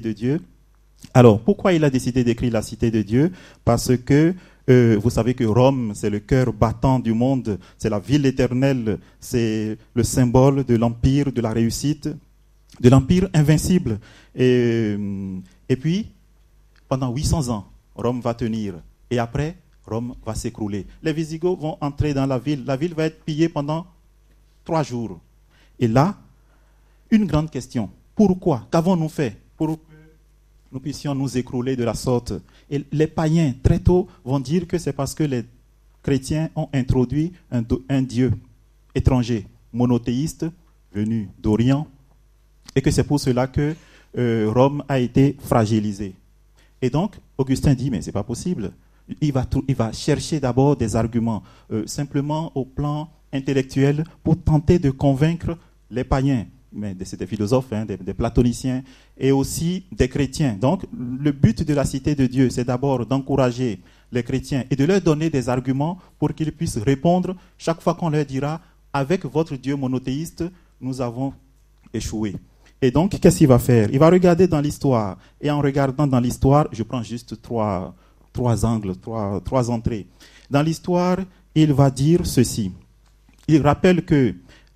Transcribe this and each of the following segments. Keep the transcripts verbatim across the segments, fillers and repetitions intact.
de Dieu. Alors, pourquoi il a décidé d'écrire la cité de Dieu? Parce que euh, vous savez que Rome, c'est le cœur battant du monde, c'est la ville éternelle, c'est le symbole de l'empire, de la réussite, de l'empire invincible. Et, et puis, pendant huit cents ans, Rome va tenir. Et après, Rome va s'écrouler. Les Visigoths vont entrer dans la ville. La ville va être pillée pendant trois jours. Et là, une grande question. Pourquoi? Qu'avons-nous fait pour que nous puissions nous écrouler de la sorte? Et les païens, très tôt, vont dire que c'est parce que les chrétiens ont introduit un, un Dieu étranger, monothéiste, venu d'Orient, et que c'est pour cela que euh, Rome a été fragilisée. Et donc, Augustin dit, mais ce n'est pas possible. Il va, il va chercher d'abord des arguments, euh, simplement au plan intellectuel, pour tenter de convaincre les païens, mais c'est des philosophes, hein, des, des platoniciens, et aussi des chrétiens. Donc, le but de la cité de Dieu, c'est d'abord d'encourager les chrétiens et de leur donner des arguments pour qu'ils puissent répondre chaque fois qu'on leur dira, avec votre Dieu monothéiste, nous avons échoué. Et donc, qu'est-ce qu'il va faire? Il va regarder dans l'histoire. Et en regardant dans l'histoire, je prends juste trois, trois angles, trois, trois entrées. Dans l'histoire, il va dire ceci. Il rappelle que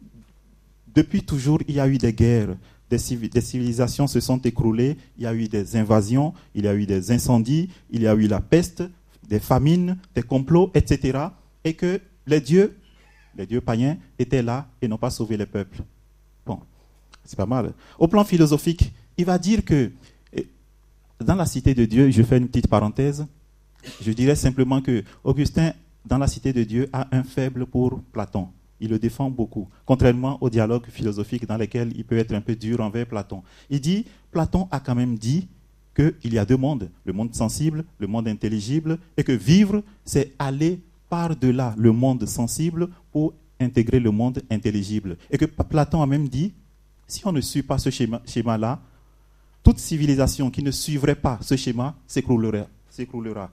depuis toujours, il y a eu des guerres, des, civ- des civilisations se sont écroulées, il y a eu des invasions, il y a eu des incendies, il y a eu la peste, des famines, des complots, et cetera. Et que les dieux, les dieux païens, étaient là et n'ont pas sauvé les peuples. Bon, c'est pas mal. Au plan philosophique, il va dire que dans la cité de Dieu, je fais une petite parenthèse, je dirais simplement que Augustin, dans la cité de Dieu, a un faible pour Platon. Il le défend beaucoup, contrairement au dialogue philosophique dans lequel il peut être un peu dur envers Platon. Il dit, Platon a quand même dit qu'il y a deux mondes, le monde sensible, le monde intelligible, et que vivre, c'est aller par-delà le monde sensible pour intégrer le monde intelligible. Et que Platon a même dit, si on ne suit pas ce schéma, schéma-là, toute civilisation qui ne suivrait pas ce schéma s'écroulera. s'écroulera.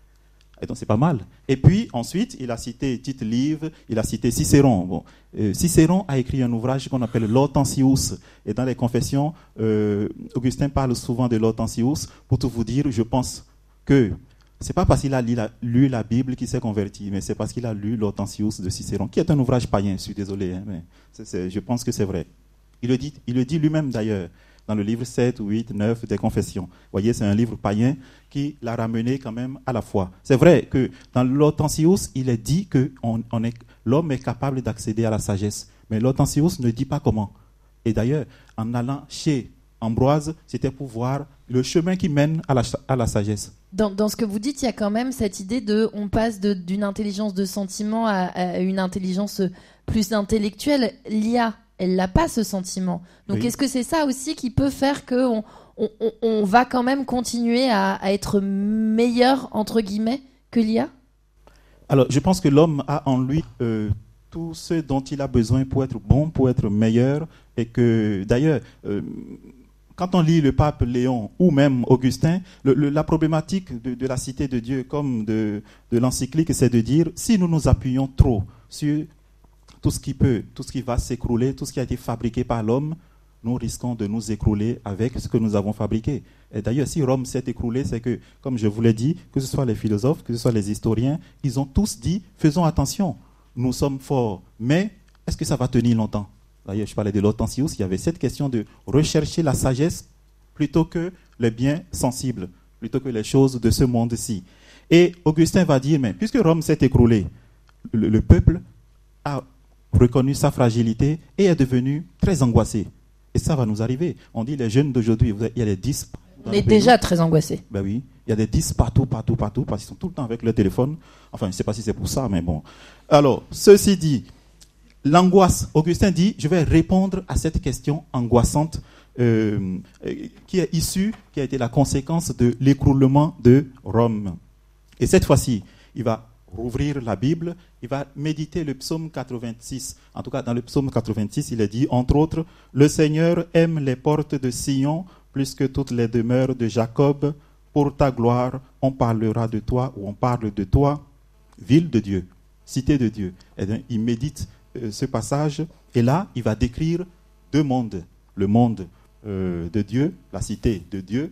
Et donc c'est pas mal. Et puis ensuite, il a cité Tite-Live, il a cité Cicéron. Bon, euh, Cicéron a écrit un ouvrage qu'on appelle l'Hortensius. Et dans les confessions, euh, Augustin parle souvent de l'Hortensius. Pour tout vous dire, je pense que c'est pas parce qu'il a lu la, lu la Bible qu'il s'est converti, mais c'est parce qu'il a lu l'Hortensius de Cicéron, qui est un ouvrage païen. Je suis désolé, hein, mais c'est, c'est, je pense que c'est vrai. Il le dit, il le dit lui-même d'ailleurs. Dans le livre sept, huit, neuf des Confessions. Vous voyez, c'est un livre païen qui l'a ramené quand même à la foi. C'est vrai que dans l'Hortensius, il est dit que on, on est, l'homme est capable d'accéder à la sagesse. Mais l'Hortensius ne dit pas comment. Et d'ailleurs, en allant chez Ambroise, c'était pour voir le chemin qui mène à la, à la sagesse. Dans, dans ce que vous dites, il y a quand même cette idée de, on passe de, d'une intelligence de sentiment à, à une intelligence plus intellectuelle. L'I A, elle n'a pas ce sentiment. Donc oui. Est-ce que c'est ça aussi qui peut faire qu'on on, on, on va quand même continuer à, à être meilleur, entre guillemets, que l'I A? Alors, je pense que l'homme a en lui euh, tout ce dont il a besoin pour être bon, pour être meilleur. Et que, d'ailleurs, euh, quand on lit le pape Léon ou même Augustin, le, le, la problématique de, de la cité de Dieu comme de, de l'encyclique, c'est de dire, si nous nous appuyons trop sur tout ce qui peut, tout ce qui va s'écrouler, tout ce qui a été fabriqué par l'homme, nous risquons de nous écrouler avec ce que nous avons fabriqué. Et d'ailleurs, si Rome s'est écroulée, c'est que, comme je vous l'ai dit, que ce soit les philosophes, que ce soit les historiens, ils ont tous dit, faisons attention, nous sommes forts, mais est-ce que ça va tenir longtemps? D'ailleurs, je parlais de l'Hortensius, il y avait cette question de rechercher la sagesse plutôt que les biens sensibles, plutôt que les choses de ce monde-ci. Et Augustin va dire, mais puisque Rome s'est écroulée, le, le peuple a reconnu sa fragilité et est devenu très angoissé. Et ça va nous arriver. On dit les jeunes d'aujourd'hui, il y a des dix... On est déjà très angoissés. Ben oui, il y a des dix partout, partout, partout, parce qu'ils sont tout le temps avec leur téléphone. Enfin, je ne sais pas si c'est pour ça, mais bon. Alors, ceci dit, l'angoisse, Augustin dit, je vais répondre à cette question angoissante euh, qui est issue, qui a été la conséquence de l'écroulement de Rome. Et cette fois-ci, il va rouvrir la Bible, il va méditer le psaume quatre-vingt-six. En tout cas, dans le psaume quatre-vingt-six, il est dit, entre autres, « Le Seigneur aime les portes de Sion plus que toutes les demeures de Jacob. Pour ta gloire, on parlera de toi ou on parle de toi, ville de Dieu, cité de Dieu. » Et bien, il médite euh, ce passage et là, il va décrire deux mondes. Le monde euh, de Dieu, la cité de Dieu,